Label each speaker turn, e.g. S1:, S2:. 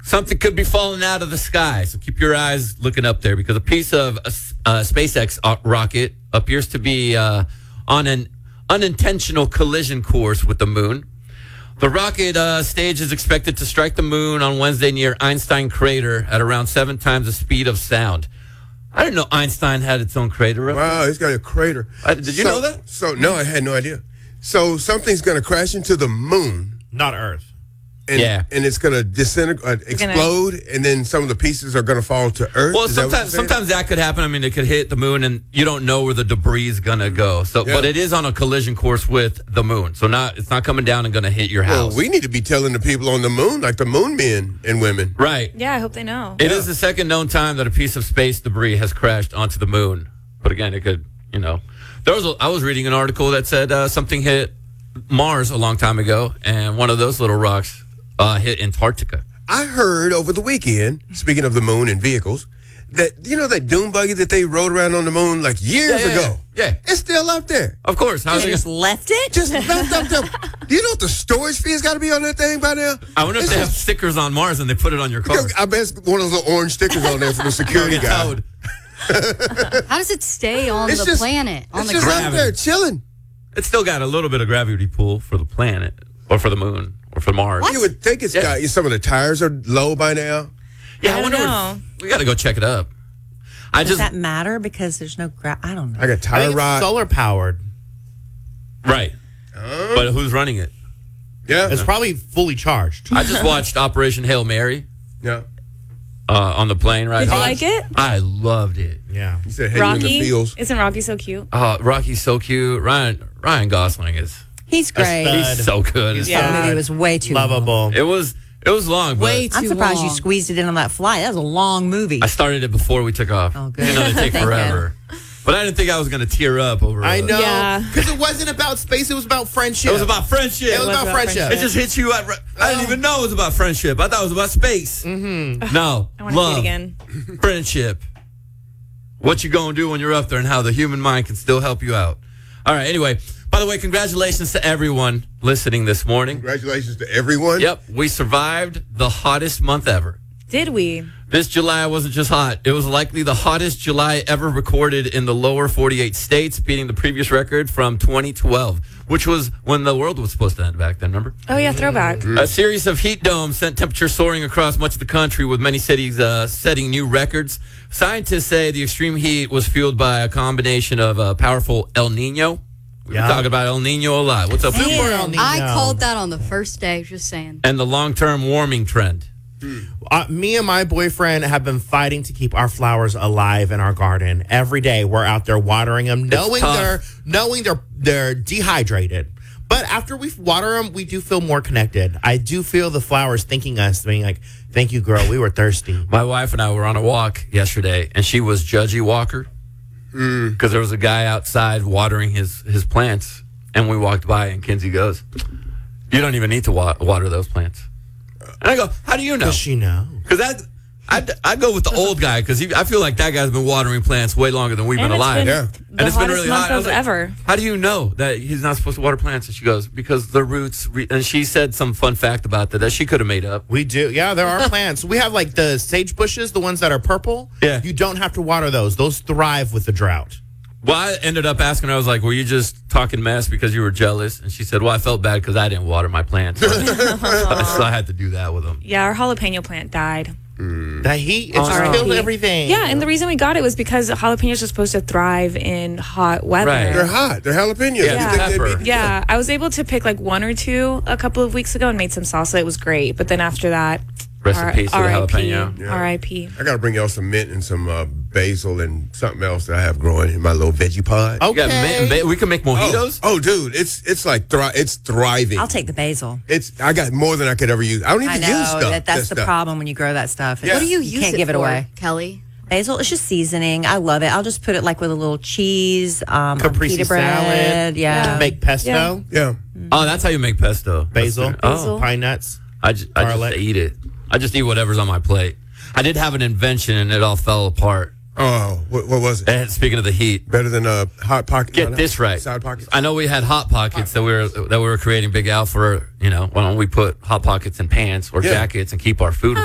S1: something could be falling out of the sky. So keep your eyes looking up there because a piece of a SpaceX rocket appears to be on an unintentional collision course with the moon. The rocket stage is expected to strike the moon on Wednesday near Einstein crater at around 7 times the speed of sound. I didn't know Einstein had its own crater.
S2: Wow, it's got a crater.
S1: Did you know that?
S2: No, I had no idea. So something's going to crash into the moon.
S3: Not Earth.
S2: And,
S1: Yeah.
S2: And it's going to disintegrate, explode, and then some of the pieces are going to fall to Earth.
S1: Well,
S2: Is that what you're saying?
S1: sometimes that could happen. I mean, it could hit the moon, and you don't know where the debris is going to go. So,
S2: Yeah.
S1: but it is on a collision course with the moon. So it's not coming down and going to hit your
S2: Well,
S1: house.
S2: we need to be telling the people on the moon, like the moon men and women.
S1: Right.
S4: Yeah, I hope they know.
S1: It is the second known time that a piece of space debris has crashed onto the moon. But again, it could, I was reading an article that said something hit Mars a long time ago, and one of those little rocks hit Antarctica.
S2: I heard over the weekend, speaking of the moon and vehicles, that, that dune buggy that they rode around on the moon like years ago?
S1: Yeah.
S2: It's still up there.
S1: Of course. How's
S5: They
S1: it
S5: just left it?
S2: Just left up there. Do you know what the storage fee has got to be on that thing by now?
S1: I wonder if they have stickers on Mars and they put it on your car.
S2: I bet it's one of those little orange stickers on there for the security
S1: Get
S2: guy.
S1: towed.
S6: How does it stay on
S2: It's
S6: the
S2: just-
S6: planet? On
S2: It's
S6: the
S2: just
S6: ground?
S2: up there chilling.
S1: It's still got a little bit of gravity pull for the planet, or for the moon, or for Mars.
S2: You would think it's got some of the tires are low by now.
S1: Yeah, I
S4: I don't
S1: wonder.
S4: know.
S1: We got to go check it up.
S5: Does that matter? Because there's no I don't know.
S2: I got
S3: I
S2: tire
S3: think it's
S2: rod.
S3: solar powered.
S1: Right. But who's running it?
S2: Yeah.
S3: It's probably fully charged.
S1: I just watched Operation Hail Mary
S2: Yeah.
S1: on the plane ride
S4: Did you
S1: home.
S4: like it?
S1: I loved it.
S3: Yeah.
S2: You said, hey, you in the
S4: Rocky?
S2: fields.
S4: Isn't Rocky so cute?
S1: Rocky's so cute. Ryan Gosling is.
S5: He's great.
S3: stud.
S1: He's so good.
S3: He's
S4: Yeah.
S5: That movie was way too long.
S3: lovable.
S1: It was long, but
S6: Way too
S5: I'm surprised you
S6: long.
S5: squeezed it in on that flight. That was a long movie.
S1: I started it before we took off.
S5: Oh, good.
S1: You know, they take
S5: Thank you.
S1: forever. But I didn't think I was going to tear up over
S3: I
S1: it.
S3: know.
S4: Yeah.
S3: Because it wasn't about space. It was about friendship.
S1: It was about friendship.
S3: It was about friendship.
S1: It just hits you at. I didn't even know it was about friendship. I thought it was about space. Mm-hmm. No,
S4: I want to see
S1: love,
S4: it again.
S1: friendship. What you gonna do when you're up there, and how the human mind can still help you out. All right. Anyway, by the way, congratulations to everyone listening this morning.
S2: Congratulations to everyone.
S1: Yep, we survived the hottest month ever.
S4: Did we?
S1: This July wasn't just hot. It was likely the hottest July ever recorded in the lower 48 states, beating the previous record from 2012, which was when the world was supposed to end back then, remember?
S4: Oh, yeah, throwback.
S1: A series of heat domes sent temperatures soaring across much of the country, with many cities setting new records. Scientists say the extreme heat was fueled by a combination of powerful El Nino. We've been
S3: Yeah.
S1: talking about El Nino a lot. What's up?
S3: Super El Nino.
S6: I called that on the first day, just saying.
S1: And the long-term warming trend.
S3: Me and my boyfriend have been fighting to keep our flowers alive in our garden. Every day we're out there watering them, knowing
S1: tough.
S3: they're dehydrated. But after we water them, we do feel more connected. I do feel the flowers thanking us, being like, "Thank you, girl. We were thirsty."
S1: My wife and I were on a walk yesterday, and she was Judgy Walker because there was a guy outside watering his plants, and we walked by, and Kinsey goes, "You don't even need to water those plants." And I go, "How do you know?"
S3: Does she know?
S1: Because I go with the old guy because I feel like that guy's been watering plants way longer than we've
S4: And
S1: been
S4: it's
S1: alive.
S4: been
S2: Yeah.
S4: the
S1: And it's been
S4: hottest
S1: really
S4: month
S1: hot. I was
S4: of
S1: like,
S4: ever.
S1: How do you know that he's not supposed to water plants? And she goes, because the roots. And she said some fun fact about that she could have made up.
S3: We do. Yeah, there are plants. We have like the sage bushes, the ones that are purple.
S1: Yeah.
S3: You don't have to water those. Those thrive with the drought.
S1: Well, I ended up asking her, I was like, were you just talking mess because you were jealous? And she said, well, I felt bad because I didn't water my plants. So I had to do that with them.
S4: Yeah, our jalapeno plant died.
S3: That heat, it just
S4: R.I.P.
S3: killed everything.
S4: Yeah, and the reason we got it was because jalapenos are supposed to thrive in hot weather.
S1: Right.
S2: They're hot. They're jalapenos.
S1: Yeah,
S2: You think they'd
S1: pepper.
S2: be-
S4: Yeah, I was able to pick like one or two a couple of weeks ago and made some salsa. It was great. But then after that,
S1: Rest in peace to the jalapeno.
S2: Yeah.
S4: R.I.P.
S2: I got to bring y'all some mint and some basil and something else that I have growing in my little veggie pod.
S1: You got
S3: Okay.
S1: we can make mojitos?
S2: Oh, dude, it's like it's thriving.
S5: I'll take the basil.
S2: I got more than I could ever use. I don't even
S5: I know
S2: use stuff.
S5: that's the
S2: stuff.
S5: problem when you grow that stuff.
S2: Yeah.
S6: What do you
S5: You
S6: use
S5: can't
S6: it
S5: give it
S6: for,
S5: away.
S6: Kelly?
S5: Basil, it's just seasoning. I love it. I'll just put it like with a little cheese,
S3: Caprese
S5: pita bread.
S3: salad.
S5: Yeah.
S3: Make pesto,
S2: Yeah.
S1: Oh, that's how you make pesto.
S3: basil,
S1: Oh,
S3: pine nuts.
S1: I just
S3: garlic.
S1: eat it. I just eat whatever's on my plate. I did have an invention and it all fell apart.
S2: Oh, what was it?
S1: And speaking of the heat,
S2: Better than a hot pocket.
S1: get this right.
S2: Side pockets.
S1: I know we had hot pockets that we were creating Big Al for. Why don't we put hot pockets in pants or
S2: Yeah.
S1: jackets and keep our food